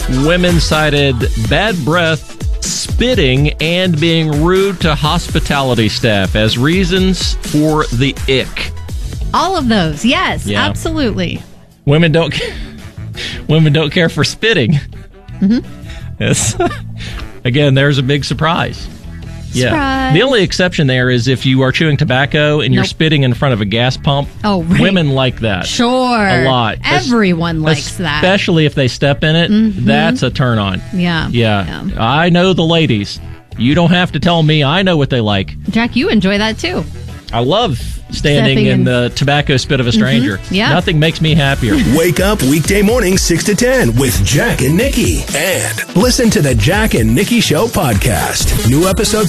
Women cited bad breath, spitting, and being rude to hospitality staff as reasons for the ick. All of those, yes, Yeah. absolutely. Women don't care for spitting. Mm-hmm. Yes. Again, there's a big surprise. Yeah. Surprise. The only exception there is if you are chewing tobacco and you're Nope. spitting in front of a gas pump. Oh, right. Women like that. Sure. A lot. Everyone likes that. Especially if they step in it. Mm-hmm. That's a turn on. Yeah. I know the ladies. You don't have to tell me. I know what they like. Jack, you enjoy that too. I love standing Stepping in in. the tobacco spit of a stranger. Yeah. Nothing makes me happier. Wake up weekday mornings 6 to 10 with Jack and Nikki. And listen to the Jack and Nikki Show podcast. New episodes